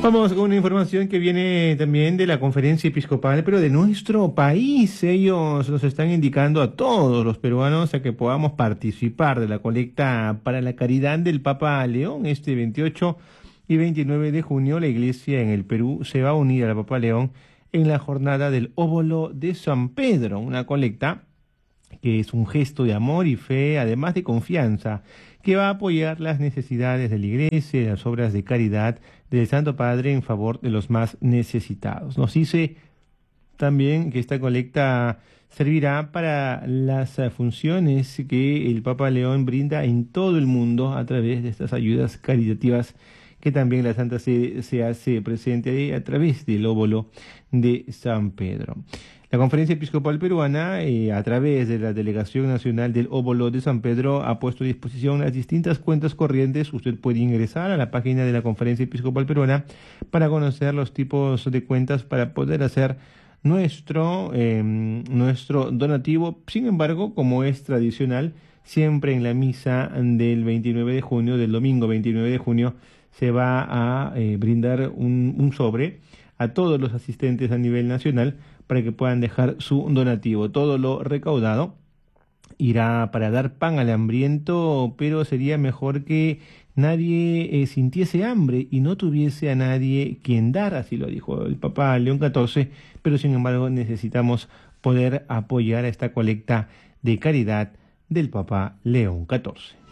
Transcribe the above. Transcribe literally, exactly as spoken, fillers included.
Vamos con una información que viene también de la Conferencia Episcopal, pero de nuestro país. Ellos nos están indicando a todos los peruanos a que podamos participar de la colecta para la caridad del Papa León. Este veintiocho y veintinueve de junio, la Iglesia en el Perú se va a unir al Papa León en la jornada del Óbolo de San Pedro, una colecta que es un gesto de amor y fe, además de confianza, que va a apoyar las necesidades de la Iglesia y las obras de caridad del Santo Padre en favor de los más necesitados. Nos dice también que esta colecta servirá para las funciones que el Papa León brinda en todo el mundo a través de estas ayudas caritativas que también la Santa Sede se hace presente a través del óbolo de San Pedro. La Conferencia Episcopal Peruana, eh, a través de la Delegación Nacional del Óbolo de San Pedro, ha puesto a disposición las distintas cuentas corrientes. Usted puede ingresar a la página de la Conferencia Episcopal Peruana para conocer los tipos de cuentas para poder hacer nuestro, eh, nuestro donativo. Sin embargo, como es tradicional, siempre en la misa del veintinueve de junio, del domingo veintinueve de junio, se va a eh, brindar un, un sobre a todos los asistentes a nivel nacional para que puedan dejar su donativo. Todo lo recaudado irá para dar pan al hambriento, pero sería mejor que nadie eh, sintiese hambre y no tuviese a nadie quien dar, así lo dijo el Papa León catorce, pero sin embargo necesitamos poder apoyar a esta colecta de caridad del Papa León catorce.